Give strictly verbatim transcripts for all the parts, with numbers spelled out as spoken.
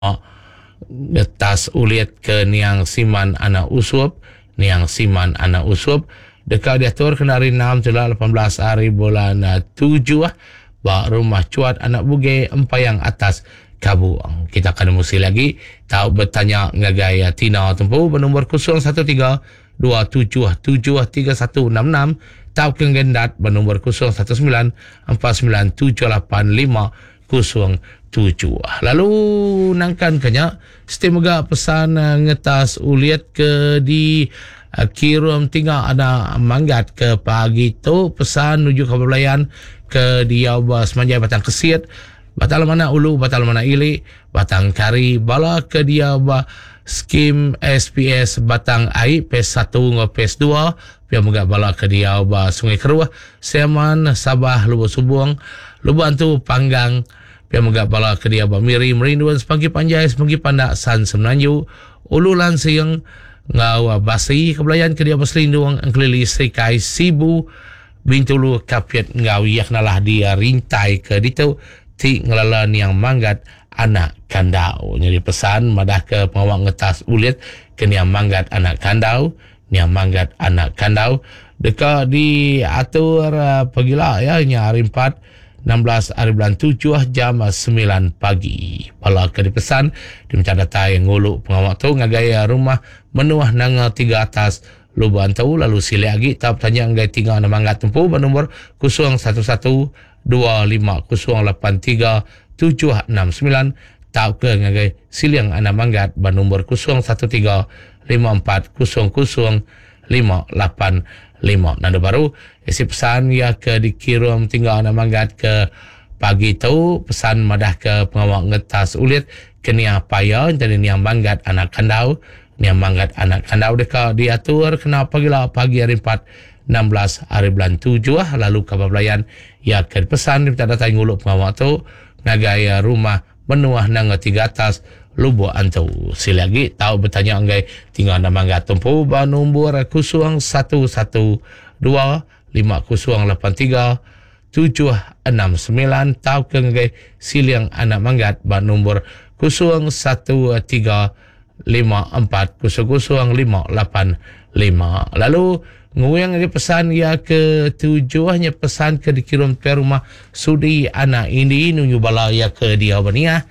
Ngetas uliat ke niang siman anak usup, niang siman anak usup. Dekat diatur kena hari enam telah lapan belas hari bulan uh, tujuh ah. Bak rumah cuat anak buge empayang atas Kabuang. Kita akan musi lagi. Tahu bertanya ngagai Tina tempuh bernombor kosong satu tiga dua tujuh tujuh tiga satu enam enam. Tahu kenggendat bernombor kosong satu sembilan empat sembilan tujuh lapan lima kosong tujuh. Lalu nangkan kenya setemoga pesan uh, ngetas uliat ke di uh, kirum tinggal ada manggat ke pagi tu pesan menuju ke belayan ke dia semanjai batang kesiat batal mana ulu batal mana ili batang kari bala ke dia ba skim S P S batang ai P S satu ngau P S dua pia moga bala ke dia ba Sungai Keruah Seman Sabah Lubuk Subuang Lubuk Antu Panggang pia moga bala ke dia ba Miri Merinduan Semanggi Panjai Semanggi Pandak San Semenanjung Ulu Lansing ngau Basi kebelayan ke dia Baselindung Angkelili Serikai Sibu Bintulu Kapiat ngau yak nalah dia rintai ke ditu ti ngelalan yang manggat anak kandau. Jadi pesan madah ke pengawak ngetas ulit ke niang manggat anak kandau, niang manggat anak kandau. Dekat di atur uh, pagilah ya nya hari empat enam belas hari bulan tujuh jam sembilan pagi. Pala ke dipesan di mencada tai nguluk pengawak tu ngagaya rumah menuah nanga tiga atas Luban tahu lalu sile lagi tak tanya ngai tinggal nama manggat tempuh bernombor kosong satu satu dua lima kosong lapan tiga tujuh enam sembilan tak ke ngai siliang anak manggat bernombor kosong satu tiga lima empat kosong kosong lima lapan lima. Nada baru isi pesan ya ke dikirim tinggal anak manggat ke pagi tu pesan madah ke pengawak ngetas ulit kenia paya jadi niang manggat anak kandau niang manggat anak kandau dekat diatur kena pagilah pagi hari empat enam belas hari bulan tujuh lalu kabablayan ya ke pesan di tanda tai nguluk pengawak tu ngagaya rumah menuah nang tiga atas Lubuk Antu. Sila lagi tahu bertanya ngai tinggal nama manggat tempuh ba nombor kosong satu satu dua lima kosong lapan tiga tujuh enam sembilan tahu ke ngai siliang anak manggat ba nombor kosong satu tiga lima empat kosong kosong lima lapan lima. Lalu nguyang ada pesan ya ke tujuhnya pesan ke dikirim ke rumah sudi anak ini nunyu bala ya ke dia bania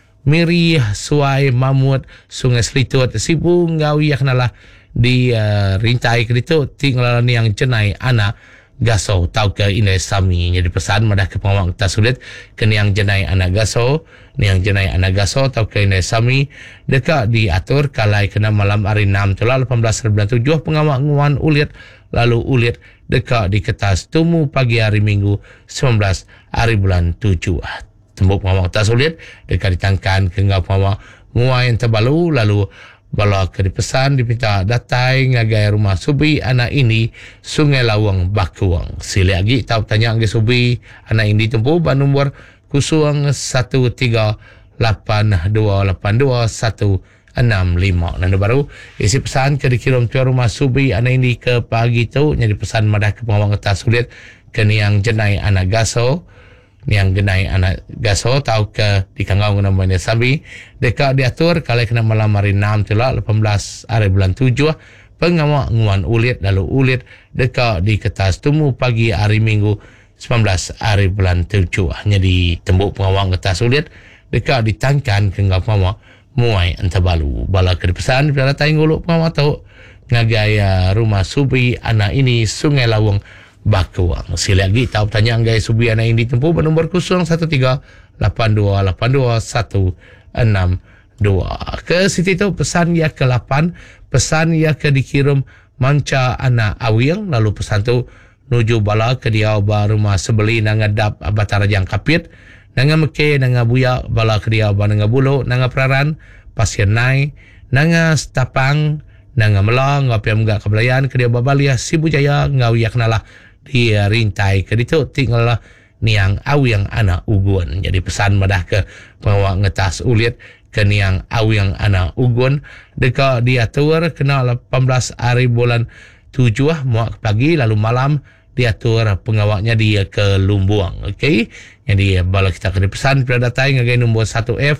Miri Suai Mamut Sungai Selitut Sibu ngau ya kenalah di uh, rintai ke itu tinggal yang jenai anak gaso tau ke inai sami. Jadi pesan madah ke pengawak tak sulit ke yang jenai anak gaso yang jenai anak gaso tau ke inai sami dekat diatur kalai kena malam hari enam telah lapan belas bulan tujuh pengawak nguan ulit lalu ulit dekat di kertas tumu pagi hari Minggu sembilan belas hari bulan tujuh. Tembuk pengawak tak sulit dekat ditangkan ke ngau pengawak nguan yang terbalu lalu bala ke dipesan dipinta datai ngagai rumah subi anak ini Sungai Lawang Bakuang. Sila lagi tahu tanya ngagai subi anak ini tempuh ba nombor kosong satu tiga lapan dua lapan dua satu enam lima. Nanda baru isi pesan ke dikirim ke rumah subi anak ini ke pagi tu jadi pesan madah ke pengawang atas sulit ke niang jenai anak gaso yang genai anak gaso tahu ke di kangau namanya sabi dekat diatur kalau kena malam hari enam telah lapan belas hari bulan tujuh pengawak nguan ulit lalu ulit dekat di kertas tumu pagi hari Minggu sembilan belas hari bulan tujuh. Hanya di tembuk pengawak kertas ulit dekat ditangkan ke ngau pengawak muai antabalu bala ke pesan pada tai nguluk pengawak tahu ngagaya rumah subi anak ini Sungai Lawang Bakuang. Sila lagi tahu tanya anggai subi anak ini tempuh bernombor kosong satu tiga lapan dua lapan dua satu enam dua. Ke situ tu pesan ya ke lapan pesan ya ke dikirim manca anak awiang lalu pesan tu nuju bala ke dia ba rumah sebeli nangadap batara jang kapit nanga meke nanga buya bala ke dia ba nanga bulo nanga peraran pasien nai nanga stapang nanga melang ngapi mga kabelayan ke dia babalia Sibu Jaya ngau yak nalah dia rintai ke itu tinggal niang awiang anak ugun. Jadi pesan madah ke pengawak ngetas ulit ke niang awiang anak ugun dekat diatur kena lapan belas hari bulan tujuh muak pagi lalu malam diatur pengawaknya dia ke Lumbuang. Okey, jadi bala kita kena pesan pada datai ngagai nombor satu F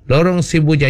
Lorong Sibu Jaya